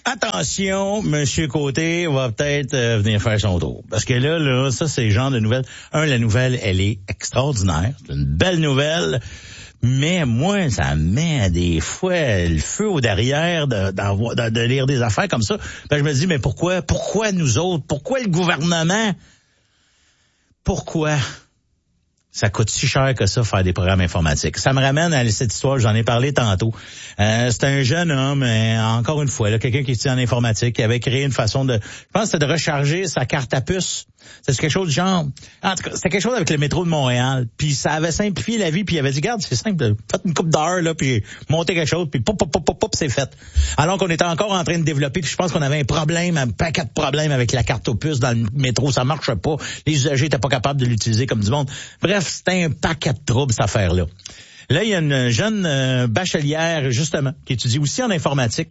Attention, Monsieur Côté va peut-être venir faire son tour. Parce que là, ça, c'est le genre de nouvelle. La nouvelle, elle est extraordinaire. C'est une belle nouvelle. Mais moi, ça me met des fois le feu au derrière de lire des affaires comme ça. Ben, je me dis, mais pourquoi nous autres? Pourquoi le gouvernement? Pourquoi ça coûte si cher que ça faire des programmes informatiques? Ça me ramène à cette histoire, j'en ai parlé tantôt. C'est un jeune homme, encore une fois, là, quelqu'un qui étudie en informatique, qui avait créé une façon de, je pense que c'était de recharger sa carte à puce. C'est quelque chose du genre, en tout cas, c'était quelque chose avec le métro de Montréal. Puis ça avait simplifié la vie, puis il avait dit, regarde, c'est simple, faites une coupe d'heure, là, puis montez quelque chose, puis pop, c'est fait. Alors qu'on était encore en train de développer, puis je pense qu'on avait un paquet de problèmes avec la carte aux puces dans le métro, ça marchait pas. Les usagers étaient pas capables de l'utiliser comme du monde. Bref, c'était un paquet de troubles, cette affaire-là. Là, il y a une jeune bachelière, justement, qui étudie aussi en informatique.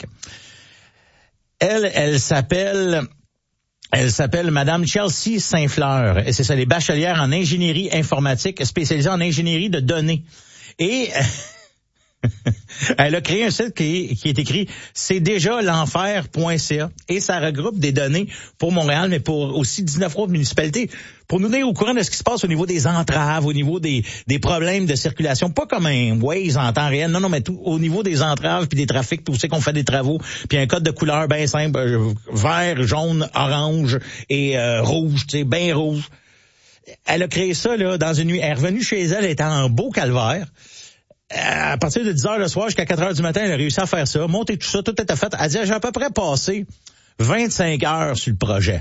Elle s'appelle Madame Chelsea Saint-Fleur. Et c'est ça, les bachelières en ingénierie informatique, spécialisée en ingénierie de données. Et elle a créé un site qui est écrit c'est déjà l'enfer.ca et ça regroupe des données pour Montréal, mais pour aussi 19 autres municipalités, pour nous tenir au courant de ce qui se passe au niveau des entraves, au niveau des problèmes de circulation, pas comme un Waze en temps réel, non, mais tout au niveau des entraves puis des trafics, tout c'est qu'on fait des travaux, puis un code de couleur bien simple, vert, jaune, orange et rouge, tu sais, bien rouge. Elle a créé ça là dans une nuit. Elle est revenue chez elle étant en beau calvaire. À partir de 10h le soir jusqu'à 4h du matin, elle a réussi à faire ça, monter tout ça, tout était fait. Elle dit, j'ai à peu près passé 25 heures sur le projet.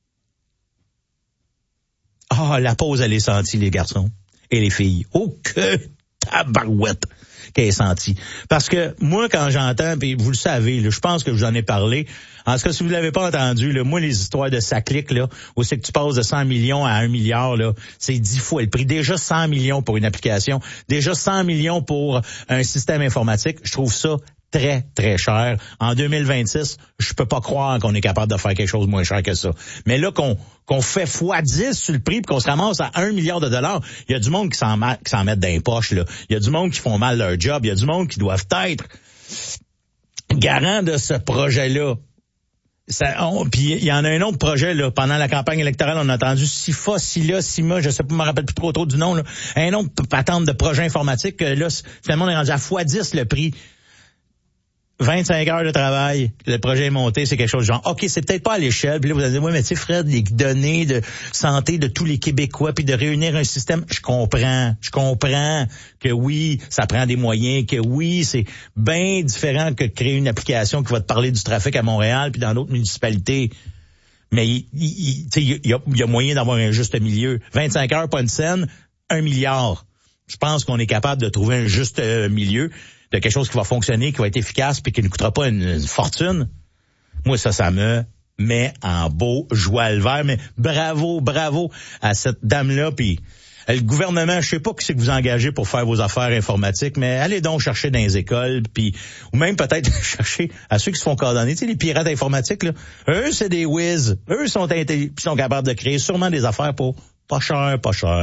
Ah, la pause, elle est sentie, les garçons et les filles. Oh, que tabarouette qu'elle est sentie. Parce que moi, quand j'entends, puis vous le savez, là, je pense que je vous en ai parlé, en tout cas, si vous ne l'avez pas entendu, là, moi, les histoires de ça clique, là, où c'est que tu passes de 100 millions à 1 milliard, là, c'est 10 fois le prix. Déjà 100 millions pour une application, déjà 100 millions pour un système informatique, je trouve ça très, très cher. En 2026, je peux pas croire qu'on est capable de faire quelque chose moins cher que ça. Mais là, qu'on fait x10 sur le prix puis qu'on se ramasse à 1 milliard de dollars, il y a du monde qui s'en mettent dans les poches, là. Il y a du monde qui font mal leur job. Il y a du monde qui doivent être garants de ce projet-là. Puis il y en a un autre projet là pendant la campagne électorale, on a entendu SIFA, SILA, SIMA, je sais pas, je me rappelle plus trop du nom là. Un autre patente de projet informatique là finalement on est rendu à x10 le prix. 25 heures de travail, le projet est monté, c'est quelque chose de genre, OK, c'est peut-être pas à l'échelle, puis là, vous allez dire, oui, mais tu sais, Fred, les données de santé de tous les Québécois, puis de réunir un système, je comprends que oui, ça prend des moyens, que oui, c'est bien différent que de créer une application qui va te parler du trafic à Montréal, puis dans d'autres municipalités. Mais il y a moyen d'avoir un juste milieu. 25 heures, pas une scène, 1 milliard. Je pense qu'on est capable de trouver un juste milieu de quelque chose qui va fonctionner, qui va être efficace, puis qui ne coûtera pas une fortune. Moi, ça me met en beau joie le vert. Mais bravo à cette dame-là. Puis le gouvernement, je sais pas qui c'est que vous engagez pour faire vos affaires informatiques, mais allez donc chercher dans les écoles, puis ou même peut-être chercher à ceux qui se font coordonner. Tu sais, les pirates informatiques, là, eux, c'est des whiz. Eux sont intelligents, sont capables de créer sûrement des affaires pour pas cher.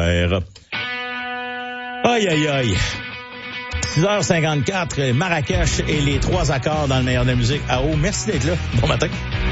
Aïe. 6h54, Marrakech et les 3 accords dans le meilleur de la musique. Ah oh, merci d'être là. Bon matin.